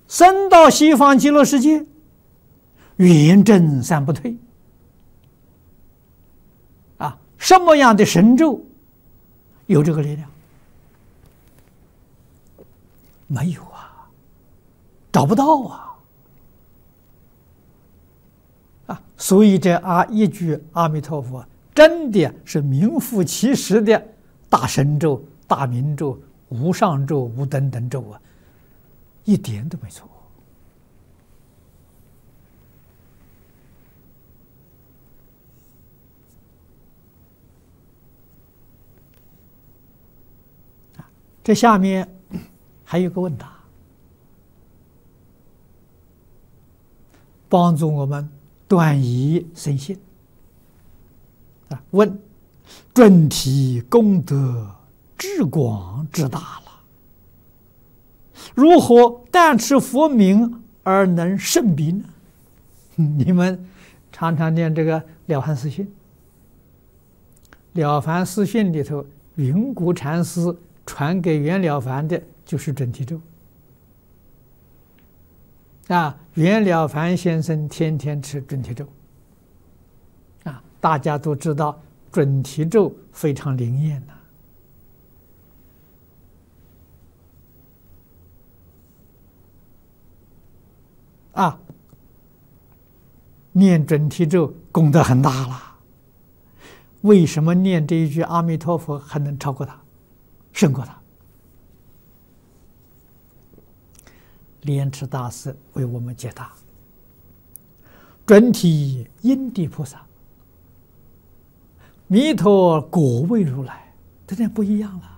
升到西方极乐世界，圆正三不退。啊，什么样的神咒有这个力量？没有啊，找不到啊！啊，所以这一句阿弥陀佛，真的是名副其实的大神咒、大明咒、无上咒、无等等咒啊，一点都没错。这下面还有个问答，帮助我们断疑生信。问：准提功德至广至大了，如何但持佛名而能胜彼呢？你们常常念这个《了凡四训》，《了凡四训》里头，云谷禅师传给袁了凡的就是准提咒。啊，袁了凡先生天天吃准提咒。啊，大家都知道准提咒非常灵验呐。啊，念准提咒功德很大了。为什么念这一句阿弥陀佛还能超过他？胜过他。莲池大师为我们解答：准提因地菩萨，弥陀果位如来，这点不一样了。